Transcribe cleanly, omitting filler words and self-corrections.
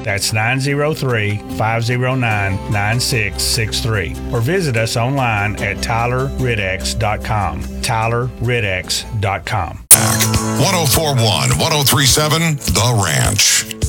That's 903-509-9663. Or visit us online at TylerRidX.com. TylerRidX.com. 1041, 1037, The Ranch.